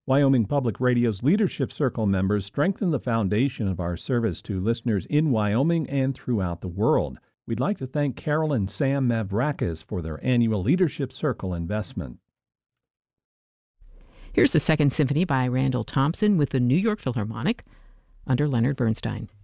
Wyoming Public Radio's Leadership Circle members strengthen the foundation of our service to listeners in Wyoming and throughout the world. We'd like to thank Carol and Sam Mavrakis for their annual Leadership Circle investment. Here's the Second Symphony by Randall Thompson with the New York Philharmonic under Leonard Bernstein.